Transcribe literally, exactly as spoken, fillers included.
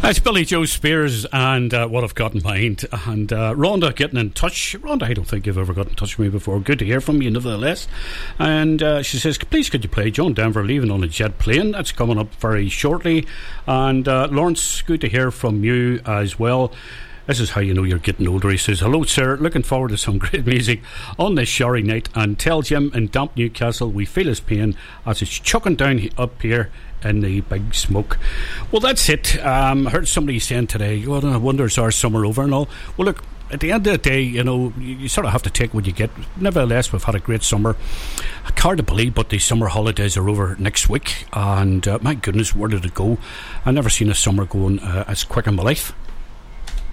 It's Billy Joe Spears and uh, What I've Got in Mind. And uh, Rhonda getting in touch. Rhonda, I don't think you've ever got in touch with me before. Good to hear from you, nevertheless. And uh, she says, please could you play John Denver Leaving on a Jet Plane? That's coming up very shortly. And uh, Lawrence, good to hear from you as well. This is how you know you're getting older. He says, hello sir, looking forward to some great music on this showery night, and tell Jim in damp Newcastle we feel his pain as it's chucking down up here in the big smoke. Well, that's it. um, I heard somebody saying today, well, I wonder is our summer over and all. Well, look, at the end of the day, you know, you, you sort of have to take what you get. Nevertheless, we've had a great summer. Hard to believe, but the summer holidays are over next week, and uh, my goodness, where did it go? I've never seen a summer going uh, as quick in my life.